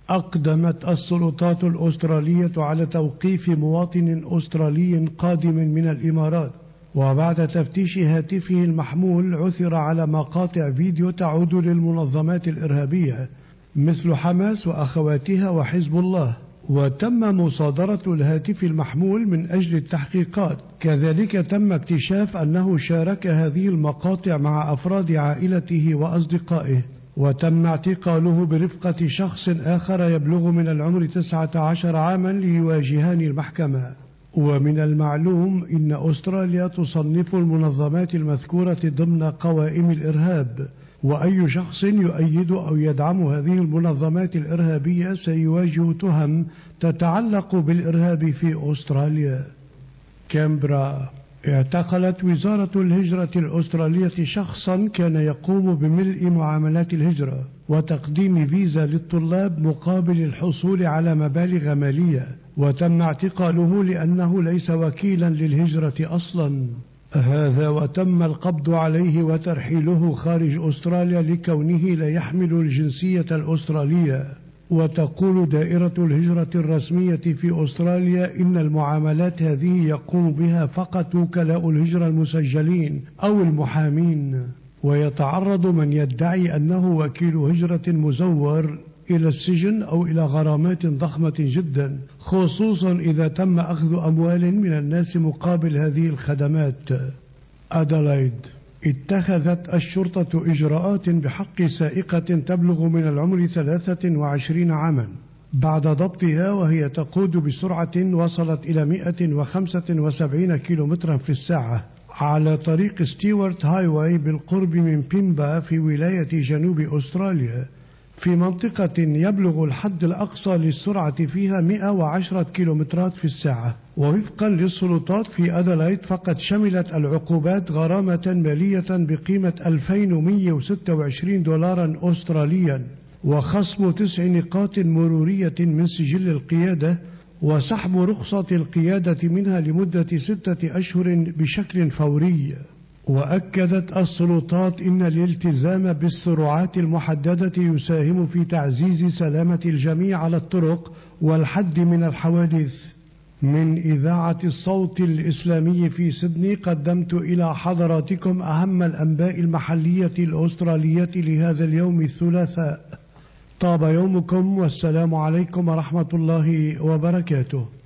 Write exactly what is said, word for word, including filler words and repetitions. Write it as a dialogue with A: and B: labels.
A: أقدمت السلطات الأسترالية على توقيف مواطن أسترالي قادم من الإمارات، وبعد تفتيش هاتفه المحمول عثر على مقاطع فيديو تعود للمنظمات الإرهابية مثل حماس وأخواتها وحزب الله، وتم مصادرة الهاتف المحمول من أجل التحقيقات. كذلك تم اكتشاف أنه شارك هذه المقاطع مع أفراد عائلته وأصدقائه، وتم اعتقاله برفقة شخص آخر يبلغ من العمر تسعة عشر عاما ليواجهان المحكمة. ومن المعلوم أن أستراليا تصنف المنظمات المذكورة ضمن قوائم الإرهاب، وأي شخص يؤيد أو يدعم هذه المنظمات الإرهابية سيواجه تهم تتعلق بالإرهاب في أستراليا. كامبرا. اعتقلت وزارة الهجرة الأسترالية شخصا كان يقوم بملء معاملات الهجرة وتقديم فيزا للطلاب مقابل الحصول على مبالغ مالية، وتم اعتقاله لأنه ليس وكيلا للهجرة أصلا. هذا وتم القبض عليه وترحيله خارج أستراليا لكونه لا يحمل الجنسية الأسترالية. وتقول دائرة الهجرة الرسمية في أستراليا إن المعاملات هذه يقوم بها فقط وكلاء الهجرة المسجلين أو المحامين، ويتعرض من يدعي أنه وكيل هجرة مزور إلى السجن أو إلى غرامات ضخمة جدا، خصوصا إذا تم أخذ أموال من الناس مقابل هذه الخدمات. أدلايد. اتخذت الشرطة إجراءات بحق سائقة تبلغ من العمر ثلاثة وعشرين عاما بعد ضبطها وهي تقود بسرعة وصلت إلى مئة وخمسة وسبعين كيلومترا في الساعة على طريق ستيوارت هايواي بالقرب من بيمبا في ولاية جنوب أستراليا، في منطقة يبلغ الحد الأقصى للسرعة فيها مئة وعشرة كيلومترات في الساعة. ووفقا للسلطات في أدلايد فقد شملت العقوبات غرامة مالية بقيمة ألفين ومئة وستة وعشرين دولارا أستراليا، وخصم تسع نقاط مرورية من سجل القيادة، وسحب رخصة القيادة منها لمدة ستة أشهر بشكل فوري. وأكدت السلطات إن الالتزام بالسرعات المحددة يساهم في تعزيز سلامة الجميع على الطرق والحد من الحوادث. من إذاعة الصوت الإسلامي في سيدني قدمت إلى حضراتكم أهم الأنباء المحلية الأسترالية لهذا اليوم الثلاثاء. طاب يومكم والسلام عليكم ورحمة الله وبركاته.